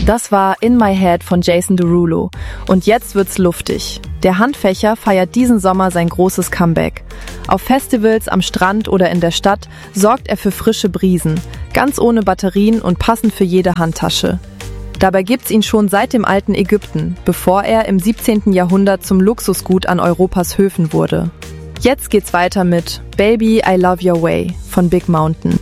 Das war In My Head von Jason Derulo. Und jetzt wird's luftig. Der Handfächer feiert diesen Sommer sein großes Comeback. Auf Festivals, am Strand oder in der Stadt sorgt er für frische Brisen, ganz ohne Batterien und passend für jede Handtasche. Dabei gibt's ihn schon seit dem alten Ägypten, bevor er im 17. Jahrhundert zum Luxusgut an Europas Höfen wurde. Jetzt geht's weiter mit Baby, I Love Your Way von Big Mountain.